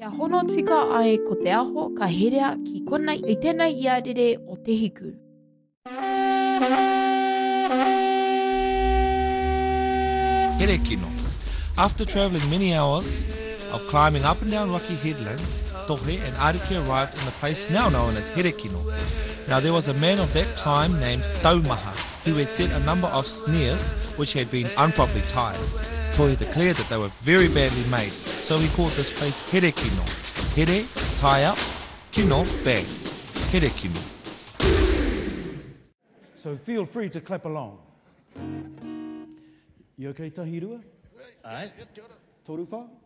Kia hono tika ai ko te aho ka herea ki konei i tēnei ia rere o te hiku. Here kino. After travelling many hours of climbing up and down rocky headlands, Tohe and Ariki arrived in the place now known as Here kino. Now there was a man of that time named Taumaha who had set a number of snares which had been improperly tied. Tohe declared that they were very badly made, so he called this place Here kino. Here, tie up, kino, bag. Here kino. So feel free to clap along. You okay, Tahirua? Aye. Toruwha?